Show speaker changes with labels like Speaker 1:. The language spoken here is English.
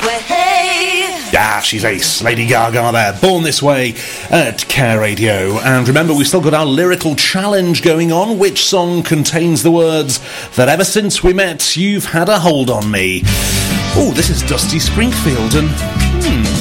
Speaker 1: Yeah, she's ace. Lady Gaga there. Born This Way at Care Radio. And remember, we've still got our lyrical challenge going on. Which song contains the words that ever since we met, you've had a hold on me? Oh, this is Dusty Springfield and...